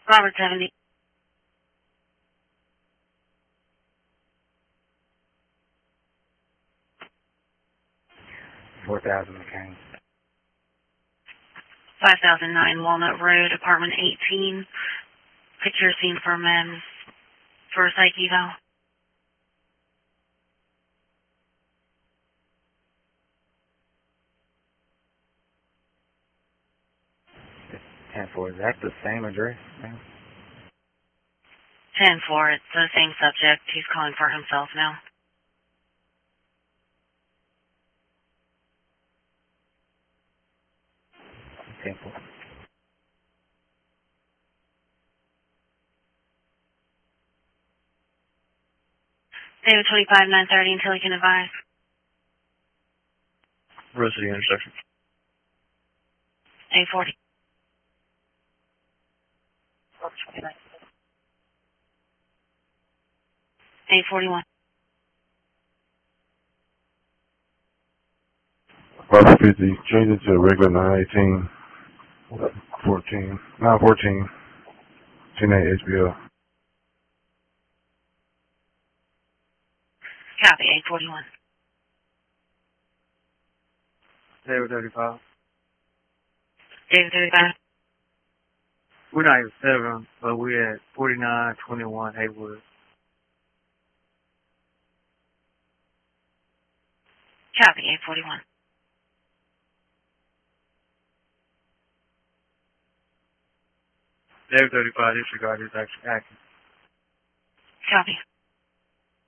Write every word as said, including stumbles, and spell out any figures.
Robert seventy. four thousand McCain. five thousand nine Walnut Road, apartment eighteen. Picture scene for men for a psych eval. ten four, is that the same address, ma'am? ten four, it's the same subject. He's calling for himself now. ten four. David twenty-five nine thirty until he can advise. Rose City intersection. A forty. A forty-one. five fifty, change it to a regular nine eighteen, fourteen, nine fourteen, ten eight H B L. Copy, A forty-one. David thirty-five. David thirty-five. We're not even seven, but we're at forty-nine twenty-one Haywood. Copy, A forty-one. David thirty-five, disregard his action. Copy.